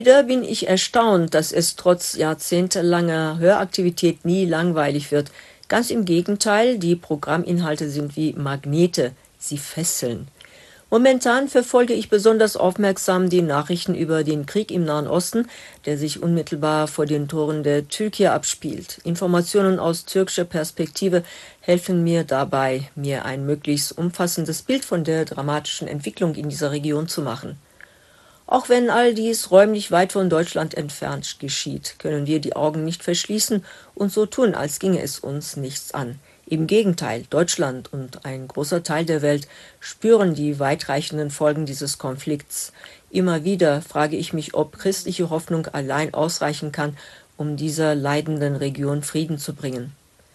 Wieder bin ich erstaunt, dass es trotz jahrzehntelanger Höraktivität nie langweilig wird. Ganz im Gegenteil, die Programminhalte sind wie Magnete, sie fesseln. Momentan verfolge ich besonders aufmerksam die Nachrichten über den Krieg im Nahen Osten, der sich unmittelbar vor den Toren der Türkei abspielt. Informationen aus türkischer Perspektive helfen mir dabei, mir ein möglichst umfassendes Bild von der dramatischen Entwicklung in dieser Region zu machen. Auch wenn all dies räumlich weit von Deutschland entfernt geschieht, können wir die Augen nicht verschließen und so tun, als ginge es uns nichts an. Im Gegenteil, Deutschland und ein großer Teil der Welt spüren die weitreichenden Folgen dieses Konflikts. Immer wieder frage ich mich, ob christliche Hoffnung allein ausreichen kann, um dieser leidenden Region Frieden zu bringen.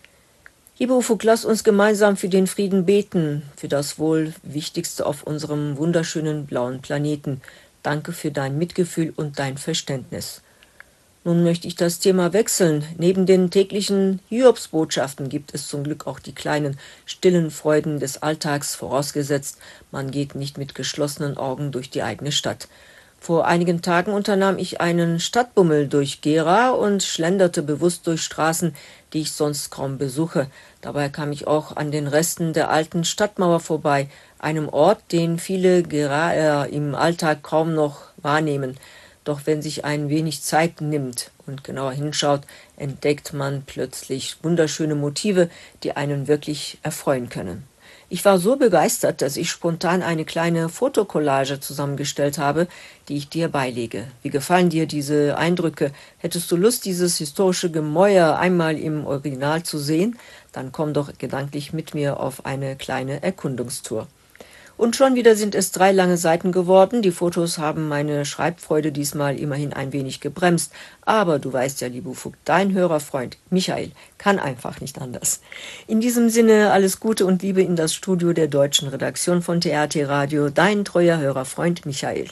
Lieber Ufuk, lass uns gemeinsam für den Frieden beten, für das wohl Wichtigste auf unserem wunderschönen blauen Planeten. Danke für dein Mitgefühl und dein Verständnis. Nun möchte ich das Thema wechseln. Neben den täglichen Hiobsbotschaften gibt es zum Glück auch die kleinen, stillen Freuden des Alltags, vorausgesetzt, man geht nicht mit geschlossenen Augen durch die eigene Stadt. Vor einigen Tagen unternahm ich einen Stadtbummel durch Gera und schlenderte bewusst durch Straßen, die ich sonst kaum besuche. Dabei kam ich auch an den Resten der alten Stadtmauer vorbei, einem Ort, den viele Geraer im Alltag kaum noch wahrnehmen. Doch wenn sich ein wenig Zeit nimmt und genauer hinschaut, entdeckt man plötzlich wunderschöne Motive, die einen wirklich erfreuen können. Ich war so begeistert, dass ich spontan eine kleine Fotokollage zusammengestellt habe, die ich dir beilege. Wie gefallen dir diese Eindrücke? Hättest du Lust, dieses historische Gemäuer einmal im Original zu sehen? Dann komm doch gedanklich mit mir auf eine kleine Erkundungstour. Und schon wieder sind es 3 lange Seiten geworden. Die Fotos haben meine Schreibfreude diesmal immerhin ein wenig gebremst. Aber du weißt ja, lieber Ufuk, dein Hörerfreund Michael kann einfach nicht anders. In diesem Sinne alles Gute und Liebe in das Studio der deutschen Redaktion von TRT Radio, dein treuer Hörerfreund Michael.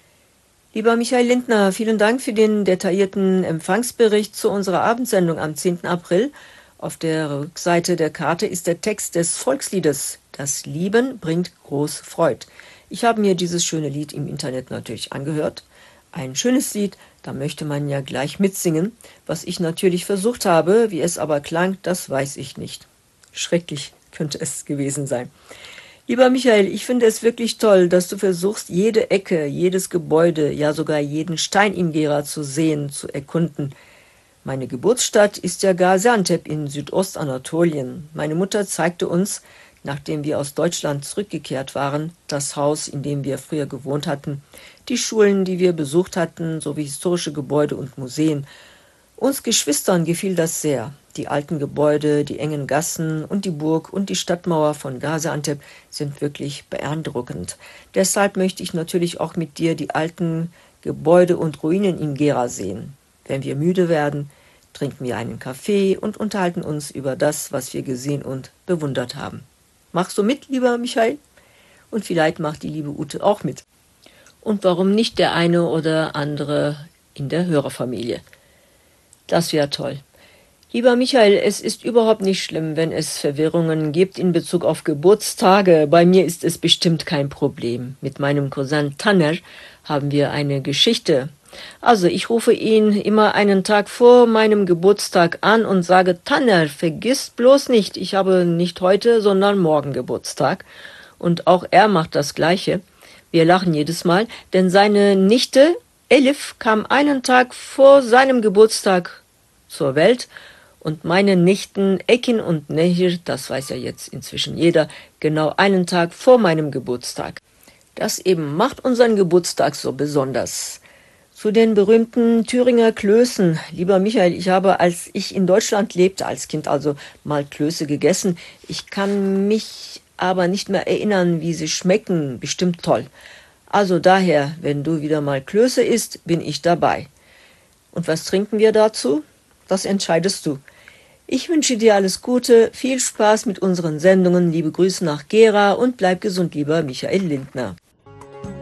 Lieber Michael Lindner, vielen Dank für den detaillierten Empfangsbericht zu unserer Abendsendung am 10. April. Auf der Rückseite der Karte ist der Text des Volksliedes „Das Lieben bringt groß Freud". Ich habe mir dieses schöne Lied im Internet natürlich angehört. Ein schönes Lied, da möchte man ja gleich mitsingen. Was ich natürlich versucht habe, wie es aber klang, das weiß ich nicht. Schrecklich könnte es gewesen sein. Lieber Michael, ich finde es wirklich toll, dass du versuchst, jede Ecke, jedes Gebäude, ja sogar jeden Stein in Gera zu sehen, zu erkunden. Meine Geburtsstadt ist ja Gaziantep in Südostanatolien. Meine Mutter zeigte uns, nachdem wir aus Deutschland zurückgekehrt waren, das Haus, in dem wir früher gewohnt hatten, die Schulen, die wir besucht hatten, sowie historische Gebäude und Museen. Uns Geschwistern gefiel das sehr. Die alten Gebäude, die engen Gassen und die Burg und die Stadtmauer von Gaziantep sind wirklich beeindruckend. Deshalb möchte ich natürlich auch mit dir die alten Gebäude und Ruinen in Gera sehen. Wenn wir müde werden, trinken wir einen Kaffee und unterhalten uns über das, was wir gesehen und bewundert haben. Machst du mit, lieber Michael? Und vielleicht macht die liebe Ute auch mit. Und warum nicht der eine oder andere in der Hörerfamilie? Das wäre toll. Lieber Michael, es ist überhaupt nicht schlimm, wenn es Verwirrungen gibt in Bezug auf Geburtstage. Bei mir ist es bestimmt kein Problem. Mit meinem Cousin Tanner haben wir eine Geschichte. Also ich rufe ihn immer einen Tag vor meinem Geburtstag an und sage: Tanner, vergiss bloß nicht, ich habe nicht heute, sondern morgen Geburtstag. Und auch er macht das Gleiche. Wir lachen jedes Mal, denn seine Nichte Elif kam einen Tag vor seinem Geburtstag zur Welt und meine Nichten Ekin und Nehir, das weiß ja jetzt inzwischen jeder, genau einen Tag vor meinem Geburtstag. Das eben macht unseren Geburtstag so besonders. Zu den berühmten Thüringer Klößen. Lieber Michael, ich habe, als ich in Deutschland lebte, als Kind also mal Klöße gegessen. Ich kann mich aber nicht mehr erinnern, wie sie schmecken. Bestimmt toll. Also daher, wenn du wieder mal Klöße isst, bin ich dabei. Und was trinken wir dazu? Das entscheidest du. Ich wünsche dir alles Gute, viel Spaß mit unseren Sendungen, liebe Grüße nach Gera und bleib gesund, lieber Michael Lindner.